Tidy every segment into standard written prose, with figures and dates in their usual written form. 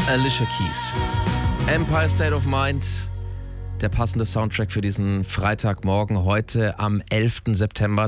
Alicia Keys. Empire State of Mind. Der passende Soundtrack für diesen Freitagmorgen heute am 11. September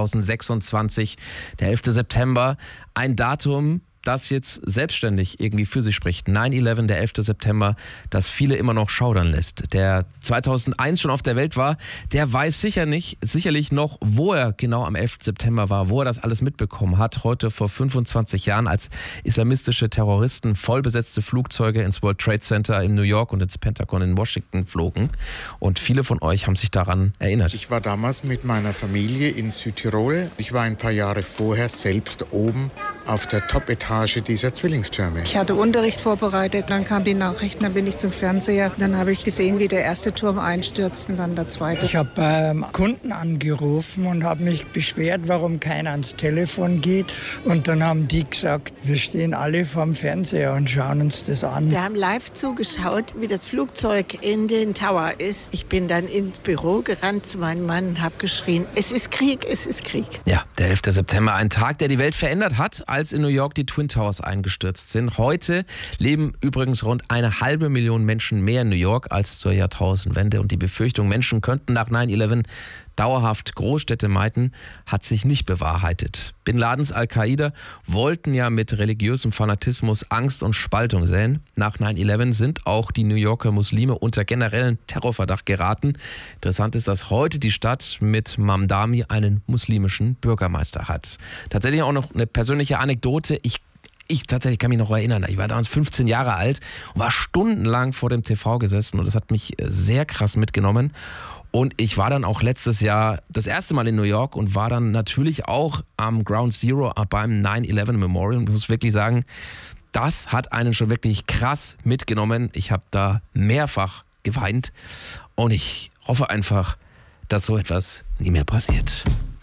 2026. Der 11. September, ein Datum, das jetzt selbstständig irgendwie für sich spricht. 9/11, der 11. September, das viele immer noch schaudern lässt. Der 2001 schon auf der Welt war, der weiß sicherlich noch, wo er genau am 11. September war, wo er das alles mitbekommen hat. Heute vor 25 Jahren, als islamistische Terroristen vollbesetzte Flugzeuge ins World Trade Center in New York und ins Pentagon in Washington flogen. Und viele von euch haben sich daran erinnert. Ich war damals mit meiner Familie in Südtirol. Ich war ein paar Jahre vorher selbst oben auf der Top-Etage dieser Zwillingstürme. Ich hatte Unterricht vorbereitet, dann kamen die Nachrichten, dann bin ich zum Fernseher. Dann habe ich gesehen, wie der erste Turm einstürzt und dann der zweite. Ich habe Kunden angerufen und habe mich beschwert, warum keiner ans Telefon geht. Und dann haben die gesagt, wir stehen alle vorm Fernseher und schauen uns das an. Wir haben live zugeschaut, wie das Flugzeug in den Tower ist. Ich bin dann ins Büro gerannt zu meinem Mann und habe geschrien, es ist Krieg, es ist Krieg. Ja, der 11. September, ein Tag, der die Welt verändert hat, als in New York die Twin Towers eingestürzt sind. Heute leben übrigens rund 500.000 Menschen mehr in New York als zur Jahrtausendwende. Und die Befürchtung, Menschen könnten nach 9/11 dauerhaft Großstädte meiden, hat sich nicht bewahrheitet. Bin Ladens Al-Qaida wollten ja mit religiösem Fanatismus Angst und Spaltung säen. Nach 9/11 sind auch die New Yorker Muslime unter generellen Terrorverdacht geraten. Interessant ist, dass heute die Stadt mit Mamdani einen muslimischen Bürgermeister hat. Tatsächlich auch noch eine persönliche Anekdote. Ich tatsächlich kann mich noch erinnern, ich war damals 15 Jahre alt und war stundenlang vor dem TV gesessen und das hat mich sehr krass mitgenommen. Und ich war dann auch letztes Jahr das erste Mal in New York und war dann natürlich auch am Ground Zero beim 9/11 Memorial. Und ich muss wirklich sagen, das hat einen schon wirklich krass mitgenommen. Ich habe da mehrfach geweint und ich hoffe einfach, dass so etwas nie mehr passiert.